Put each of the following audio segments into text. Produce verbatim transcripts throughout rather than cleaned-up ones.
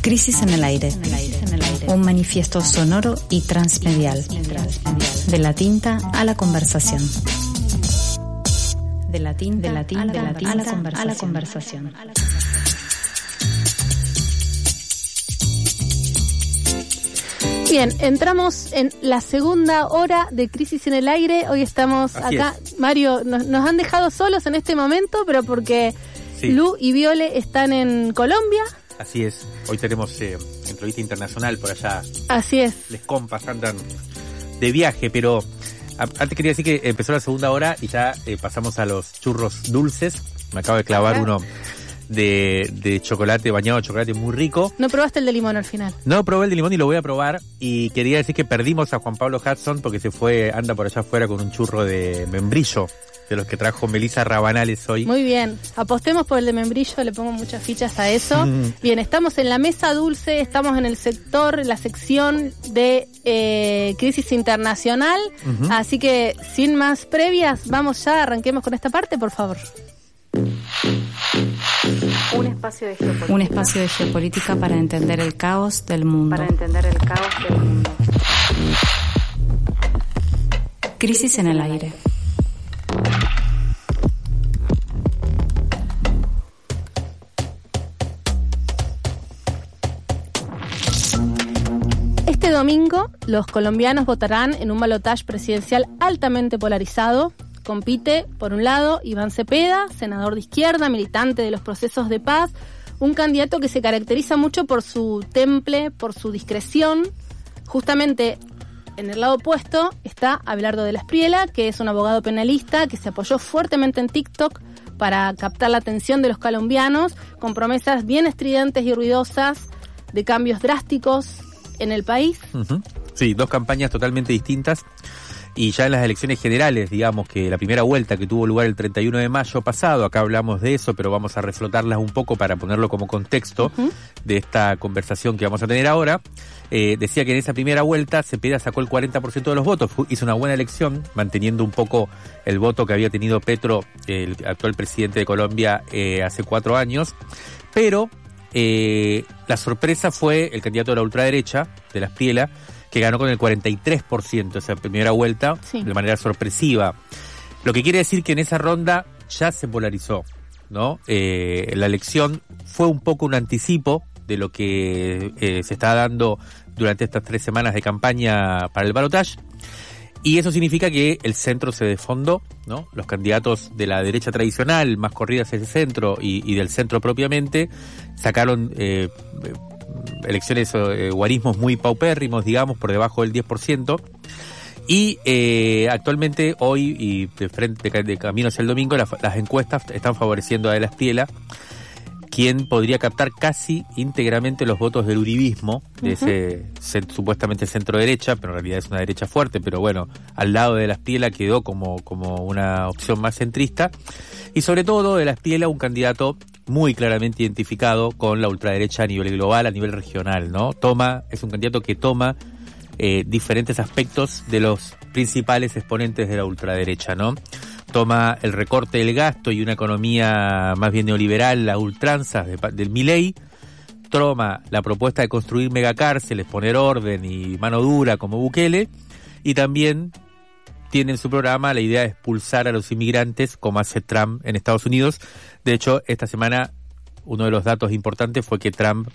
Crisis en el aire. Un manifiesto sonoro y transmedial. De la tinta a la conversación. De la tinta, de la tinta, de la tinta a, la conversación. a la conversación. Bien, entramos en la segunda hora de Crisis en el Aire. Hoy estamos Así acá. Es. Mario, nos, nos han dejado solos en este momento, pero porque sí. Lu y Viole están en Colombia. Así es. Hoy tenemos eh, entrevista internacional por allá. Así es. Les compas andan de viaje, pero a, antes quería decir que empezó la segunda hora y ya eh, pasamos a los churros dulces. Me acabo de clavar uno de, de chocolate, bañado de chocolate muy rico. ¿No probaste el de limón al final? No, probé el de limón y lo voy a probar. Y quería decir que perdimos a Juan Pablo Hudson porque se fue, anda por allá afuera con un churro de membrillo, de los que trajo Melissa Rabanales hoy. Muy bien, apostemos por el de membrillo, le pongo muchas fichas a eso. Mm. Bien, estamos en la mesa dulce, estamos en el sector, en la sección de eh, crisis internacional. Uh-huh. Así que, sin más previas, vamos ya, arranquemos con esta parte, por favor. Un espacio de geopolítica. Un espacio de geopolítica para entender el caos del mundo. Para entender el caos del mundo. Crisis en el aire. Este domingo, los colombianos votarán en un balotaje presidencial altamente polarizado. Compite, por un lado, Iván Cepeda, senador de izquierda, militante de los procesos de paz, un candidato que se caracteriza mucho por su temple, por su discreción. Justamente en el lado opuesto está Abelardo de la Espriella, que es un abogado penalista que se apoyó fuertemente en TikTok para captar la atención de los colombianos, con promesas bien estridentes y ruidosas de cambios drásticos en el país. Uh-huh. Sí, dos campañas totalmente distintas. Y ya en las elecciones generales, digamos que la primera vuelta que tuvo lugar el treinta y uno de mayo pasado, acá hablamos de eso, pero vamos a reflotarlas un poco para ponerlo como contexto uh-huh. de esta conversación que vamos a tener ahora. Eh, decía que en esa primera vuelta Cepeda sacó el cuarenta por ciento de los votos, hizo una buena elección, manteniendo un poco el voto que había tenido Petro, el actual presidente de Colombia, eh, hace cuatro años, pero eh, la sorpresa fue el candidato de la ultraderecha, de la Espriella, que ganó con el cuarenta y tres por ciento esa primera vuelta, sí. de manera sorpresiva. Lo que quiere decir que en esa ronda ya se polarizó, ¿no? Eh, la elección fue un poco un anticipo de lo que eh, se está dando durante estas tres semanas de campaña para el balotaje. Y eso significa que el centro se desfondó, ¿no? Los candidatos de la derecha tradicional, más corridas hacia el centro y, y del centro propiamente, sacaron eh, elecciones, eh, guarismos muy paupérrimos, digamos, por debajo del diez por ciento. Y eh, actualmente, hoy, y de frente de, de camino hacia el domingo, la, las encuestas están favoreciendo a De la Espriella, quien podría captar casi íntegramente los votos del uribismo, de uh-huh. ese se, supuestamente centro-derecha, pero en realidad es una derecha fuerte, pero bueno, al lado de De la Espriella quedó como, como una opción más centrista. Y sobre todo, De la Espriella, un candidato muy claramente identificado con la ultraderecha a nivel global, a nivel regional, ¿no? Toma, es un candidato que toma eh, diferentes aspectos de los principales exponentes de la ultraderecha, ¿no? Toma el recorte del gasto y una economía más bien neoliberal, la ultranza de, del Milei, toma la propuesta de construir megacárceles, poner orden y mano dura como Bukele, y también tiene en su programa la idea de expulsar a los inmigrantes, como hace Trump en Estados Unidos. De hecho, esta semana uno de los datos importantes fue que Trump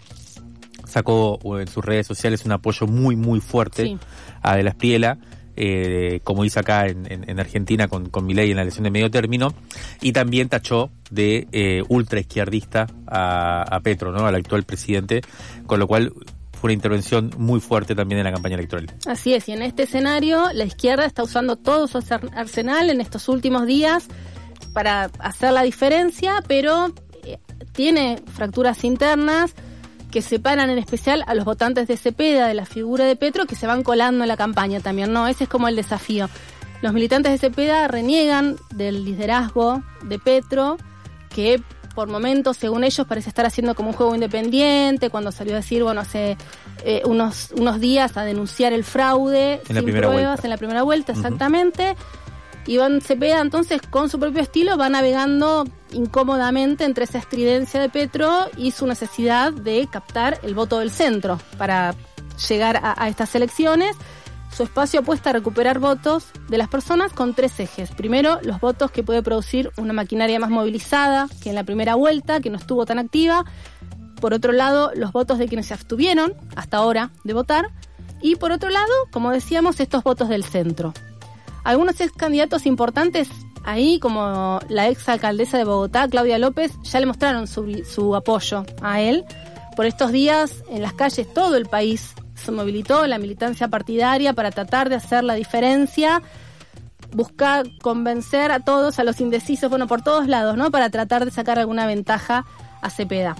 sacó en sus redes sociales un apoyo muy, muy fuerte sí. a De la Espriella, eh, como hizo acá en, en, en Argentina con, con Milei en la elección de medio término, y también tachó de eh, ultraizquierdista a, a Petro, ¿no? Al actual presidente, con lo cual fue una intervención muy fuerte también en la campaña electoral. Así es, y en este escenario la izquierda está usando todo su arsenal en estos últimos días para hacer la diferencia, pero eh, tiene fracturas internas que separan en especial a los votantes de Cepeda de la figura de Petro, que se van colando en la campaña también, ¿no? Ese es como el desafío. Los militantes de Cepeda reniegan del liderazgo de Petro, que por momentos, según ellos, parece estar haciendo como un juego independiente, cuando salió a decir, bueno, hace eh, unos unos días a denunciar el fraude en sin pruebas vuelta. en la primera vuelta, exactamente. Uh-huh. Iván Cepeda, entonces, con su propio estilo, va navegando incómodamente entre esa estridencia de Petro y su necesidad de captar el voto del centro para llegar a, a estas elecciones. Su espacio apuesta a recuperar votos de las personas con tres ejes. Primero, los votos que puede producir una maquinaria más movilizada que en la primera vuelta, que no estuvo tan activa. Por otro lado, los votos de quienes se abstuvieron hasta ahora de votar. Y por otro lado, como decíamos, estos votos del centro. Algunos ex candidatos importantes ahí, como la ex alcaldesa de Bogotá, Claudia López, ya le mostraron su, su apoyo a él. Por estos días, en las calles, todo el país se movilizó, la militancia partidaria, para tratar de hacer la diferencia, buscar convencer a todos, a los indecisos, bueno, por todos lados, ¿no? Para tratar de sacar alguna ventaja a Cepeda.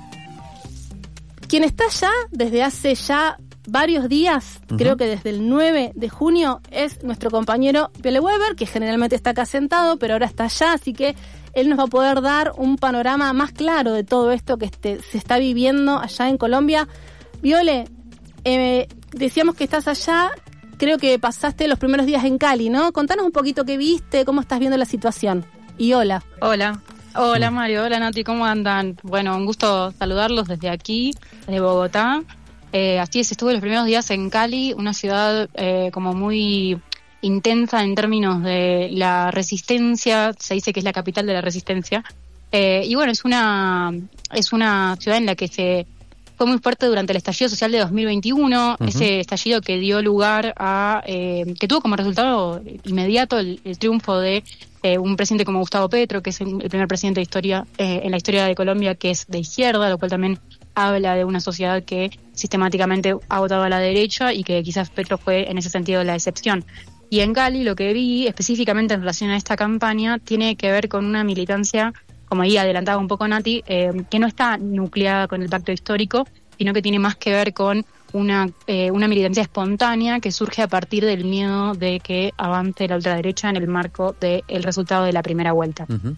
Quien está ya desde hace ya varios días, uh-huh. creo que desde el nueve de junio, es nuestro compañero Viole Weber, que generalmente está acá sentado, pero ahora está allá, así que él nos va a poder dar un panorama más claro de todo esto que este, se está viviendo allá en Colombia. Viole, eh, decíamos que estás allá, creo que pasaste los primeros días en Cali, ¿no? Contanos un poquito qué viste, cómo estás viendo la situación. Y hola. Hola. Hola Mario, hola Nati, ¿cómo andan? Bueno, un gusto saludarlos desde aquí, desde Bogotá. Eh, así es, estuve los primeros días en Cali, una ciudad eh, como muy intensa en términos de la resistencia, se dice que es la capital de la resistencia. Eh, y bueno, es una es una ciudad en la que se fue muy fuerte durante el estallido social de dos mil veintiuno, uh-huh. ese estallido que dio lugar a, eh, que tuvo como resultado inmediato el, el triunfo de eh, un presidente como Gustavo Petro, que es el primer presidente de historia eh, en la historia de Colombia que es de izquierda, lo cual también habla de una sociedad que sistemáticamente ha votado a la derecha y que quizás Petro fue en ese sentido la excepción. Y en Cali lo que vi específicamente en relación a esta campaña tiene que ver con una militancia, como ahí adelantaba un poco Nati, eh, que no está nucleada con el pacto histórico, sino que tiene más que ver con una eh, una militancia espontánea que surge a partir del miedo de que avance la ultraderecha en el marco del resultado de la primera vuelta. Uh-huh.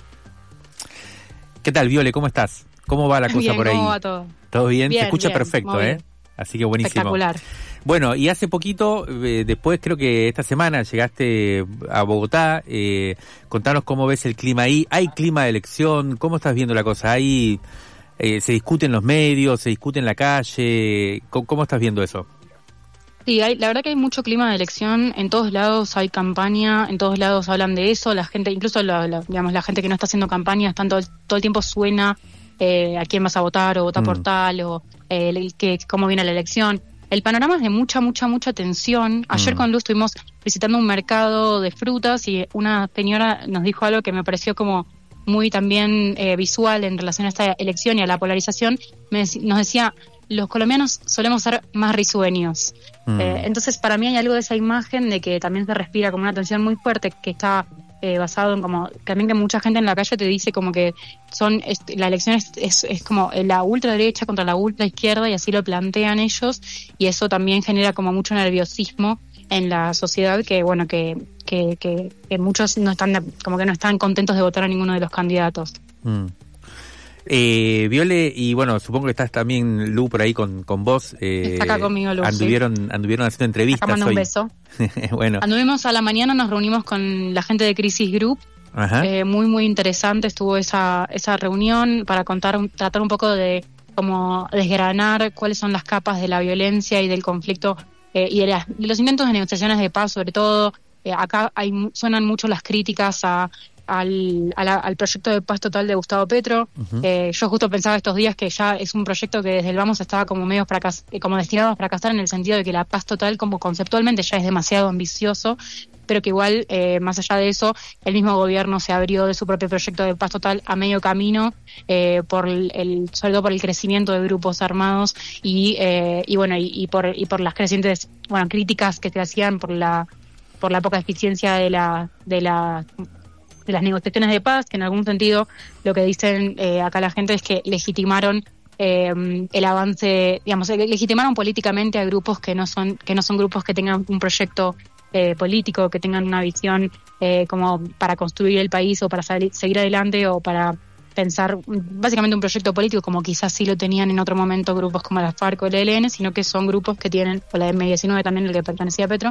¿Qué tal, Viole? ¿Cómo estás? ¿Cómo va la cosa bien, por ahí? ¿Cómo va todo? ¿Todo bien? bien Se escucha bien, perfecto, ¿eh? Así que buenísimo. Espectacular. Bueno, y hace poquito, eh, después creo que esta semana llegaste a Bogotá, eh, contanos cómo ves el clima ahí. ¿Hay clima de elección? ¿Cómo estás viendo la cosa ahí? Eh, ¿Se discute en los medios? ¿Se discute en la calle? ¿Cómo, cómo estás viendo eso? Sí, hay, la verdad que hay mucho clima de elección, en todos lados hay campaña, en todos lados hablan de eso, la gente, incluso la, la, digamos, la gente que no está haciendo campaña, están todo, todo el tiempo suena eh, a quién vas a votar o vota mm. por tal, o eh, que, cómo viene la elección. El panorama es de mucha, mucha, mucha tensión. Ayer mm. con Luz estuvimos visitando un mercado de frutas y una señora nos dijo algo que me pareció como muy también eh, visual en relación a esta elección y a la polarización. Me, nos decía, los colombianos solemos ser más risueños. Mm. Eh, entonces, para mí hay algo de esa imagen de que también se respira como una tensión muy fuerte que está eh, basado en como también que mucha gente en la calle te dice como que son es, la elección es, es, es como la ultraderecha contra la ultraizquierda y así lo plantean ellos y eso también genera como mucho nerviosismo en la sociedad que bueno que que, que, que muchos no están como que no están contentos de votar a ninguno de los candidatos. Mm. Eh, Viole, y bueno, supongo que estás también, Lu, por ahí con, con vos. Eh, Está acá conmigo, Lu. Anduvieron, sí. anduvieron haciendo entrevistas. Acá mando hoy. un beso. Bueno. Anduvimos a la mañana, nos reunimos con la gente de Crisis Group. Ajá. Eh, muy, muy interesante estuvo esa, esa reunión para contar, tratar un poco de como desgranar cuáles son las capas de la violencia y del conflicto eh, y de, las, de los intentos de negociaciones de paz, sobre todo. Eh, acá hay, suenan mucho las críticas a Al, a la, al proyecto de paz total de Gustavo Petro. Uh-huh. Eh, yo justo pensaba estos días que ya es un proyecto que desde el vamos estaba como medio fracas, como destinado a fracasar en el sentido de que la paz total como conceptualmente ya es demasiado ambicioso, pero que igual, eh, más allá de eso, el mismo gobierno se abrió de su propio proyecto de paz total a medio camino, eh, por el, el, sobre todo por el crecimiento de grupos armados y, eh, y bueno, y, y por y por las crecientes, bueno, críticas que se hacían por la por la poca eficiencia de la de la de las negociaciones de paz, que en algún sentido lo que dicen eh, acá la gente es que legitimaron eh, el avance, digamos, legitimaron políticamente a grupos que no son que no son grupos que tengan un proyecto eh, político, que tengan una visión eh, como para construir el país o para salir, seguir adelante o para pensar básicamente un proyecto político como quizás sí lo tenían en otro momento grupos como la FARC o el E L N, sino que son grupos que tienen, o la M diecinueve también, el que pertenecía a Petro,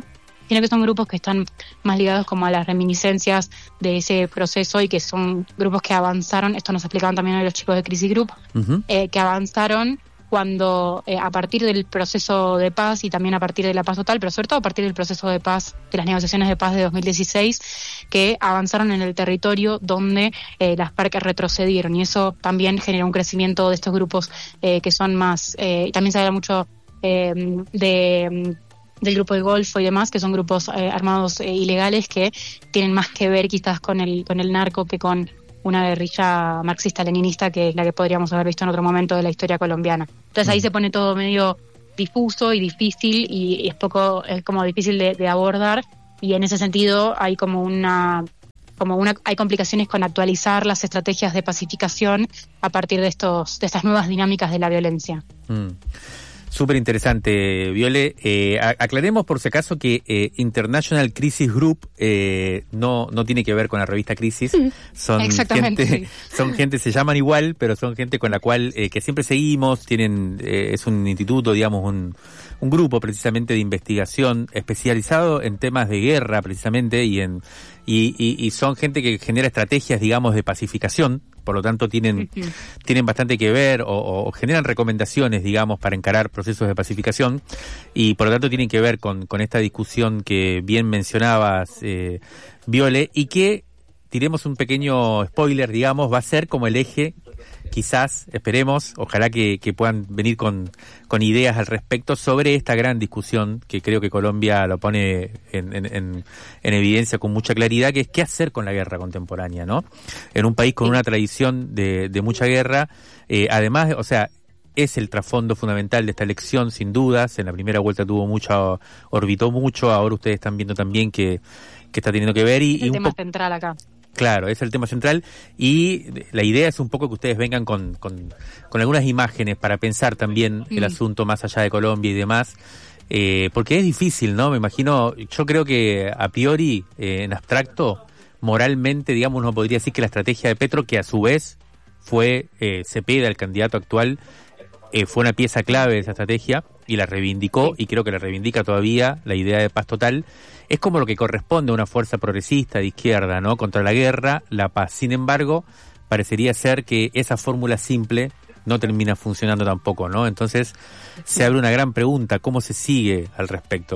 sino que son grupos que están más ligados como a las reminiscencias de ese proceso y que son grupos que avanzaron, esto nos explicaban también hoy los chicos de Crisis Group, uh-huh. eh, que avanzaron cuando eh, a partir del proceso de paz y también a partir de la paz total, pero sobre todo a partir del proceso de paz, de las negociaciones de paz de dos mil dieciséis, que avanzaron en el territorio donde eh, las FARC retrocedieron, y eso también generó un crecimiento de estos grupos eh, que son más, eh, y también se habla mucho eh, de... del grupo del Golfo y demás, que son grupos eh, armados eh, ilegales que tienen más que ver quizás con el con el narco que con una guerrilla marxista-leninista, que es la que podríamos haber visto en otro momento de la historia colombiana. Entonces ahí se pone todo medio difuso y difícil, y, y es poco, es como difícil de, de abordar, y en ese sentido hay como una como una hay complicaciones con actualizar las estrategias de pacificación a partir de estos de estas nuevas dinámicas de la violencia. Mm. Súper interesante, Viole. Eh, aclaremos por si acaso que eh, International Crisis Group eh, no no tiene que ver con la revista Crisis. Son Exactamente, gente, sí. son gente, se llaman igual, pero son gente con la cual eh, que siempre seguimos. Tienen eh, es un instituto, digamos, un un grupo precisamente de investigación especializado en temas de guerra, precisamente, y en y, y, y son gente que genera estrategias, digamos, de pacificación. Por lo tanto tienen uh-huh. tienen bastante que ver o, o generan recomendaciones, digamos, para encarar procesos de pacificación, y por lo tanto tienen que ver con, con esta discusión que bien mencionabas, eh, Viole, y que, tiremos un pequeño spoiler, digamos, va a ser como el eje, quizás, esperemos, ojalá que, que puedan venir con, con ideas al respecto sobre esta gran discusión que creo que Colombia lo pone en, en, en, en evidencia con mucha claridad, que es qué hacer con la guerra contemporánea, ¿no? En un país con una tradición de, de mucha guerra, eh, además, o sea, es el trasfondo fundamental de esta elección, sin dudas. En la primera vuelta tuvo mucho, orbitó mucho, ahora ustedes están viendo también que, que está teniendo que ver. Y, es el y un tema po- central acá. Claro, es el tema central, y la idea es un poco que ustedes vengan con, con, con algunas imágenes para pensar también mm. el asunto más allá de Colombia y demás, eh, porque es difícil, ¿no? Me imagino, yo creo que a priori, eh, en abstracto, moralmente, digamos, uno podría decir que la estrategia de Petro, que a su vez fue eh, Cepeda, el candidato actual, eh, fue una pieza clave de esa estrategia y la reivindicó, sí. y creo que la reivindica todavía, la idea de paz total. Es como lo que corresponde a una fuerza progresista de izquierda, ¿no? Contra la guerra, la paz. Sin embargo, parecería ser que esa fórmula simple no termina funcionando tampoco, ¿no? Entonces, se abre una gran pregunta, ¿cómo se sigue al respecto?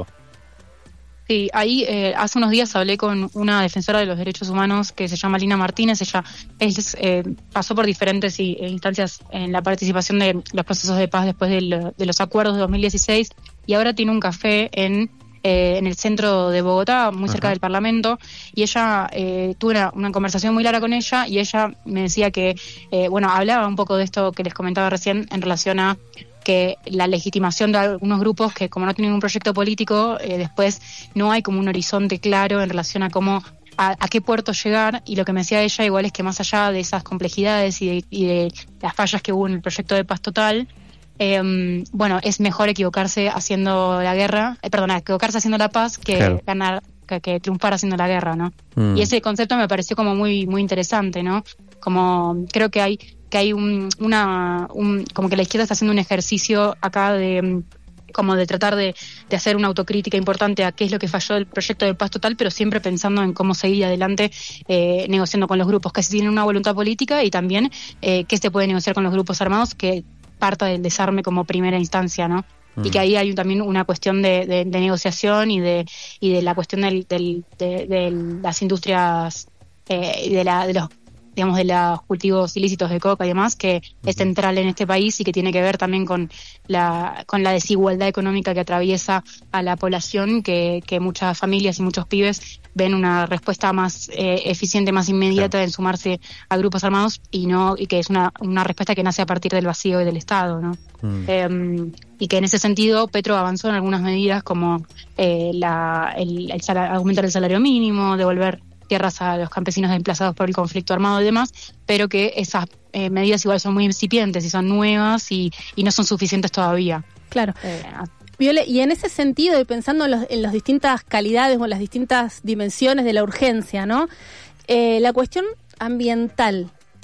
Sí, ahí eh, hace unos días hablé con una defensora de los derechos humanos que se llama Lina Martínez. Ella es, eh, pasó por diferentes y, instancias en la participación de los procesos de paz después de, de los acuerdos de dos mil dieciséis, y ahora tiene un café en Eh, en el centro de Bogotá, muy cerca Ajá. del Parlamento, y ella, eh, tuve una, una conversación muy larga con ella, y ella me decía que, eh, bueno, hablaba un poco de esto que les comentaba recién en relación a que la legitimación de algunos grupos que, como no tienen un proyecto político, eh, después no hay como un horizonte claro en relación a cómo A, a qué puerto llegar, y lo que me decía ella igual es que más allá de esas complejidades y de, y de las fallas que hubo en el proyecto de paz total, Eh, bueno, es mejor equivocarse haciendo la guerra, eh, perdona, equivocarse haciendo la paz que claro. ganar, que, que triunfar haciendo la guerra, ¿no? Mm. Y ese concepto me pareció como muy muy interesante, ¿no? Como creo que hay que hay un, una un, como que la izquierda está haciendo un ejercicio acá de como de tratar de, de hacer una autocrítica importante a qué es lo que falló del proyecto de paz total, pero siempre pensando en cómo seguir adelante eh, negociando con los grupos que sí tienen una voluntad política, y también eh, qué se puede negociar con los grupos armados, que parta del desarme como primera instancia, ¿no? Mm. Y que ahí hay también una cuestión de, de, de negociación y de y de la cuestión del, del, de, de las industrias eh, y de la de los digamos de los cultivos ilícitos de coca y demás, que es central en este país y que tiene que ver también con la con la desigualdad económica que atraviesa a la población, que, que muchas familias y muchos pibes ven una respuesta más eh, eficiente, más inmediata, sí. en sumarse a grupos armados, y no y que es una, una respuesta que nace a partir del vacío y del Estado, ¿no? Mm. Eh, y que en ese sentido Petro avanzó en algunas medidas como eh, la el, el sal- aumentar el salario mínimo, devolver tierras a los campesinos desplazados por el conflicto armado y demás, pero que esas eh, medidas igual son muy incipientes y son nuevas y, y no son suficientes todavía. Claro. Eh, Viole, y en ese sentido, y pensando en, los, en las distintas calidades o en las distintas dimensiones de la urgencia, ¿no? Eh, la cuestión ambiental,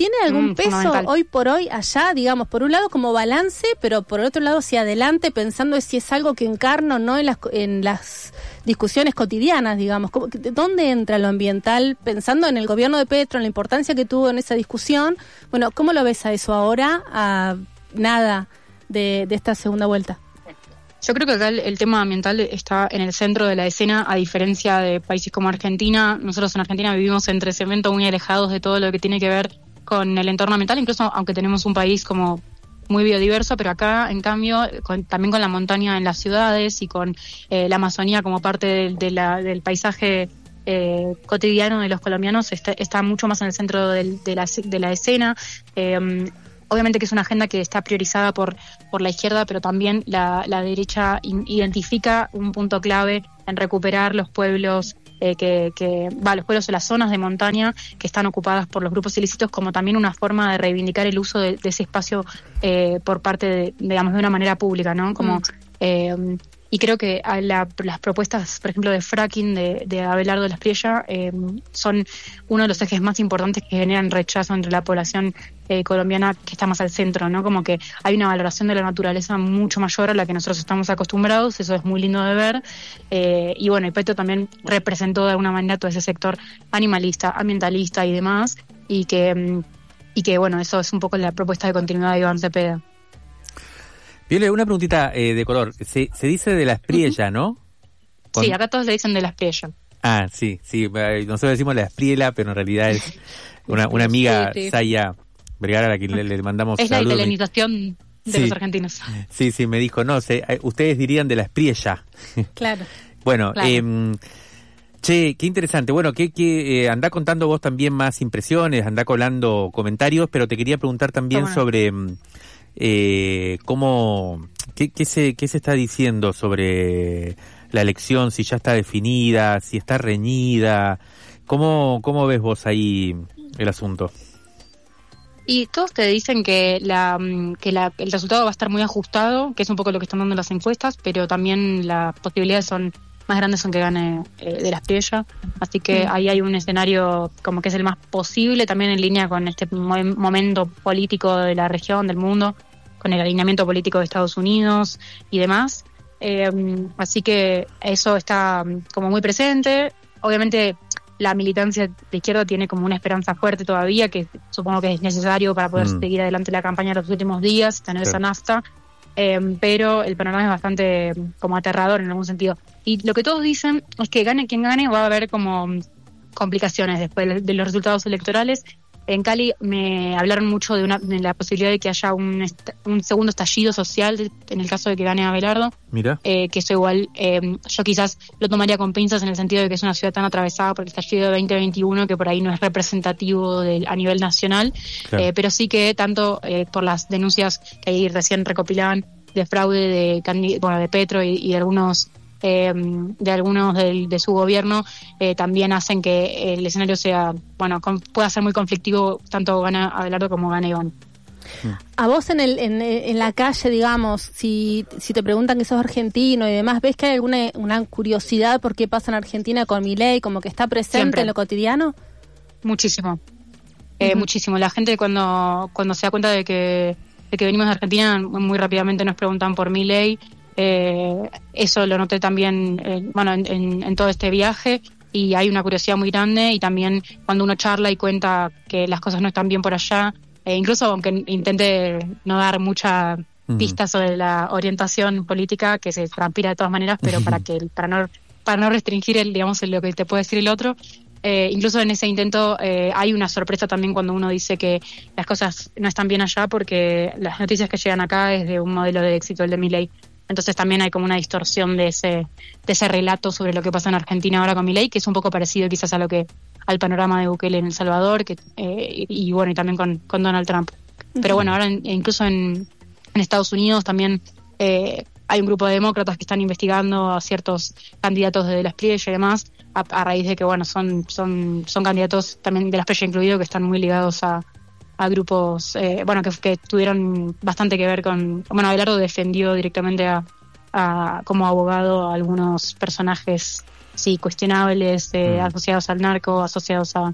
¿tiene algún mm, peso hoy por hoy allá, digamos, por un lado como balance, pero por el otro lado hacia adelante, pensando si es algo que encarna o no en las, en las discusiones cotidianas, digamos? ¿Dónde entra lo ambiental, pensando en el gobierno de Petro, en la importancia que tuvo en esa discusión? Bueno, ¿cómo lo ves a eso ahora, a nada de, de esta segunda vuelta? Yo creo que acá el, el tema ambiental está en el centro de la escena, a diferencia de países como Argentina. Nosotros en Argentina vivimos entre segmentos muy alejados de todo lo que tiene que ver con el entorno ambiental, incluso aunque tenemos un país como muy biodiverso, pero acá, en cambio, con, también con la montaña en las ciudades y con eh, la Amazonía como parte de, de la, del paisaje eh, cotidiano de los colombianos, está, está mucho más en el centro del, de, la, de la escena. Eh, Obviamente que es una agenda que está priorizada por, por la izquierda, pero también la, la derecha in, identifica un punto clave en recuperar los pueblos, eh, que, que va, los pueblos de las zonas de montaña que están ocupadas por los grupos ilícitos, como también una forma de reivindicar el uso de, de ese espacio eh, por parte de, digamos, de una manera pública, ¿no? Como, mm. eh, y creo que a la, las propuestas, por ejemplo, de fracking de, de Abelardo Laspriella eh, son uno de los ejes más importantes que generan rechazo entre la población eh, colombiana, que está más al centro, ¿no? Como que hay una valoración de la naturaleza mucho mayor a la que nosotros estamos acostumbrados, eso es muy lindo de ver. Eh, y bueno, y Petro también representó de alguna manera todo ese sector animalista, ambientalista y demás, y que, y que bueno, eso es un poco la propuesta de continuidad de Iván Cepeda. Viole, una preguntita eh, de color. Se, se dice de la Espriella, ¿no? Con... Sí, acá todos le dicen de la Espriella. Ah, sí, sí. Nosotros decimos la Espriela, pero en realidad es una, una amiga, sí, sí. Saya Vergara, a la que le, le mandamos es saludos. Es la italianización de sí. los argentinos. Sí, sí, me dijo, no, se, ustedes dirían de la Espriella. Claro. Bueno, claro. Eh, che, qué interesante. Bueno, que, que eh, andá contando vos también más impresiones, andá colando comentarios, pero te quería preguntar también bueno. sobre... Eh, ¿cómo, qué, qué, se, ¿Qué se está diciendo sobre la elección? Si ya está definida, si está reñida. ¿Cómo, cómo ves vos ahí el asunto? Y todos te dicen que, la, que la, el resultado va a estar muy ajustado, que es un poco lo que están dando las encuestas, pero también las posibilidades son más grandes aunque gane eh, de la Espriella. Así que mm. ahí hay un escenario como que es el más posible, también en línea con este mo- momento político de la región, del mundo, con el alineamiento político de Estados Unidos y demás. Eh, así que eso está como muy presente. Obviamente la militancia de izquierda tiene como una esperanza fuerte todavía, que supongo que es necesario para poder mm. seguir adelante la campaña de los últimos días, tener sí. esa nafta. Eh, pero el panorama es bastante como aterrador en algún sentido. Y lo que todos dicen es que gane quien gane va a haber como complicaciones después de los resultados electorales. En Cali me hablaron mucho de, una, de la posibilidad de que haya un, est- un segundo estallido social en el caso de que gane Abelardo. Mira. Eh, que eso igual eh, yo quizás lo tomaría con pinzas en el sentido de que es una ciudad tan atravesada por el estallido de veinte veintiuno que por ahí no es representativo de, a nivel nacional. Claro. Eh, pero sí que tanto eh, por las denuncias que ahí recién recopilaban de fraude de, candid- bueno, de Petro y, y de algunos... Eh, de algunos de, de su gobierno eh, también hacen que el escenario sea, bueno, con, pueda ser muy conflictivo, tanto gana Abelardo como gana Iván. A vos en el en, en la calle, digamos, si si te preguntan que sos argentino y demás, ¿ves que hay alguna una curiosidad por qué pasa en Argentina con Milei, como que está presente Siempre. en lo cotidiano? Muchísimo, eh, uh-huh. muchísimo. La gente cuando cuando se da cuenta de que de que venimos de Argentina, muy rápidamente nos preguntan por Milei. Eh, eso lo noté también eh, bueno en, en, en todo este viaje, y hay una curiosidad muy grande, y también cuando uno charla y cuenta que las cosas no están bien por allá, eh, incluso aunque intente no dar mucha uh-huh. pista sobre la orientación política que se transpira de todas maneras, pero uh-huh. para que para no para no restringir el digamos lo que te puede decir el otro, eh, incluso en ese intento eh, hay una sorpresa también cuando uno dice que las cosas no están bien allá, porque las noticias que llegan acá es de un modelo de éxito, el de Milei. Entonces también hay como una distorsión de ese de ese relato sobre lo que pasa en Argentina ahora con Milei, que es un poco parecido quizás a lo que al panorama de Bukele en El Salvador, que eh, y, y bueno, y también con, con Donald Trump. Pero bueno, ahora en, incluso en, en Estados Unidos también eh, hay un grupo de demócratas que están investigando a ciertos candidatos de la Espriella y demás, a, a raíz de que bueno son son son candidatos también de la Espriella incluido, que están muy ligados a a grupos, eh, bueno, que, que tuvieron bastante que ver con... Bueno, Abelardo defendió directamente a, a como abogado a algunos personajes, sí, cuestionables, eh, mm. asociados al narco, asociados a,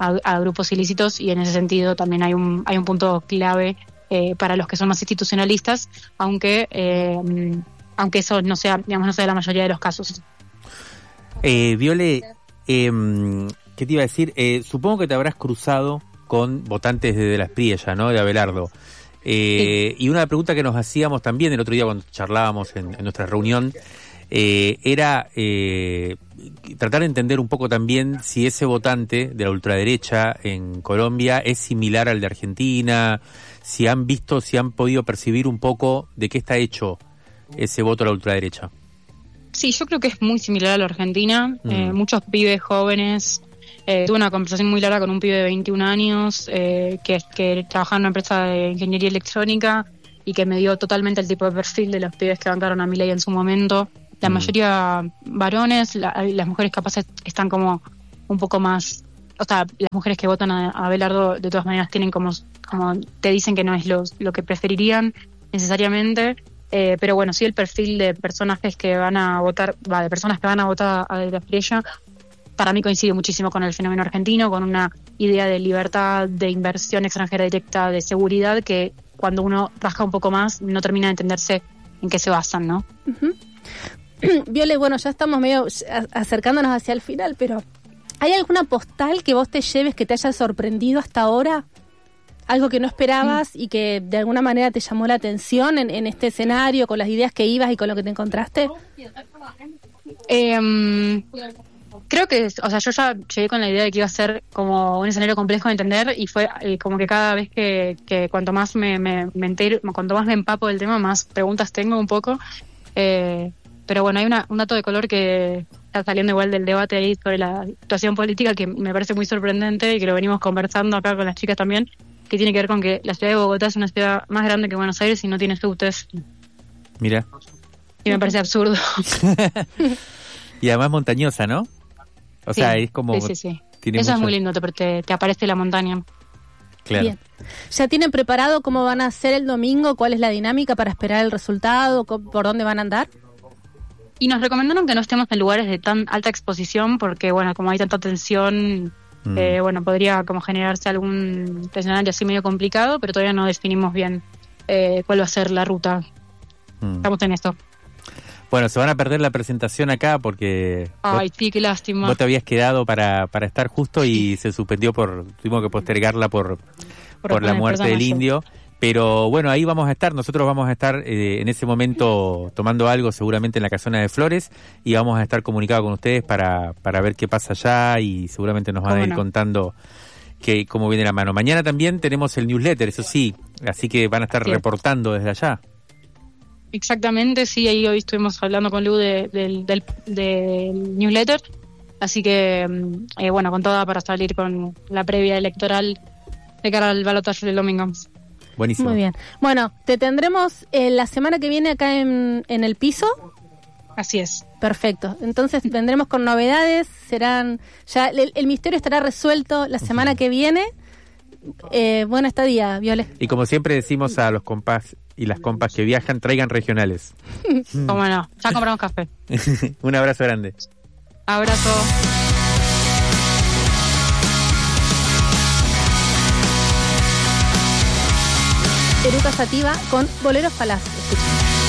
a, a grupos ilícitos, y en ese sentido también hay un, hay un punto clave eh, para los que son más institucionalistas, aunque, eh, aunque eso no sea, digamos, no sea la mayoría de los casos. Eh, Viole, eh, ¿qué te iba a decir? Eh, supongo que te habrás cruzado con votantes de, de la Espriella, ¿no? De Abelardo. Eh, sí. Y una pregunta que nos hacíamos también el otro día cuando charlábamos en, en nuestra reunión eh, era eh, tratar de entender un poco también si ese votante de la ultraderecha en Colombia es similar al de Argentina, si han visto, si han podido percibir un poco de qué está hecho ese voto a la ultraderecha. Sí, yo creo que es muy similar a la Argentina. Mm. Eh, muchos pibes jóvenes. Eh, tuve una conversación muy larga con un pibe de veintiún años eh, que, que trabajaba en una empresa de ingeniería electrónica y que me dio totalmente el tipo de perfil de los pibes que bancaron a Milei en su momento. La mm. mayoría varones, la, las mujeres capaces están como un poco más... O sea, las mujeres que votan a, a Abelardo de todas maneras tienen como... como te dicen que no es lo, lo que preferirían necesariamente. Eh, pero bueno, sí el perfil de personajes que van a votar, va, de personas que van a votar a la Espriella, para mí coincide muchísimo con el fenómeno argentino, con una idea de libertad, de inversión extranjera directa, de seguridad, que cuando uno rasca un poco más no termina de entenderse en qué se basan, ¿no? Uh-huh. Viole, bueno, ya estamos medio acercándonos hacia el final, pero ¿hay alguna postal que vos te lleves que te haya sorprendido hasta ahora? Algo que no esperabas mm. y que de alguna manera te llamó la atención en, en este escenario, con las ideas que ibas y con lo que te encontraste. Eh, creo que, o sea, yo ya llegué con la idea de que iba a ser como un escenario complejo de entender, y fue eh, como que cada vez que, que cuanto más me, me, me entero, cuanto más me empapo del tema, más preguntas tengo un poco. Eh, pero bueno, hay una, un dato de color que está saliendo igual del debate ahí sobre la situación política que me parece muy sorprendente y que lo venimos conversando acá con las chicas también, que tiene que ver con que la ciudad de Bogotá es una ciudad más grande que Buenos Aires y no tiene subtes. Mira. Y me parece absurdo. Y además montañosa, ¿no? O sí, sea, es como... Sí, sí, sí. Eso mucho... es muy lindo, te, te, te aparece la montaña. Claro. Bien. ¿Ya tienen preparado cómo van a hacer el domingo? ¿Cuál es la dinámica para esperar el resultado? ¿Por dónde van a andar? Y nos recomendaron que no estemos en lugares de tan alta exposición porque, bueno, como hay tanta tensión... Mm. Eh, bueno, podría como generarse algún escenario así medio complicado, pero todavía no definimos bien eh, cuál va a ser la ruta. Mm. Estamos en esto. Bueno, se van a perder la presentación acá porque... Ay, vos, sí, qué lástima. Vos te habías quedado para, para estar justo y se suspendió por... Tuvimos que postergarla por, por, por la muerte del indio. Pero bueno, ahí vamos a estar, nosotros vamos a estar eh, en ese momento tomando algo seguramente en la Casona de Flores y vamos a estar comunicados con ustedes para, para ver qué pasa allá y seguramente nos van a ir no? contando que, cómo viene la mano. Mañana también tenemos el newsletter, eso sí, así que van a estar sí. reportando desde allá. Exactamente, sí, ahí hoy estuvimos hablando con Lu de, de, del, del newsletter, así que eh, bueno, con toda para salir con la previa electoral de cara al balotaje del domingo. Buenísimo. Muy bien. Bueno, te tendremos eh, la semana que viene acá en, en el piso. Así es. Perfecto. Entonces vendremos con novedades. Serán ya el, el misterio estará resuelto la semana uh-huh. que viene. Eh, buena estadía, Viole. Y como siempre decimos a los compas y las compas que viajan, traigan regionales. Cómo no. Ya compramos café. Un abrazo grande. Abrazo. Eruca Sativa con Boleros Falaces.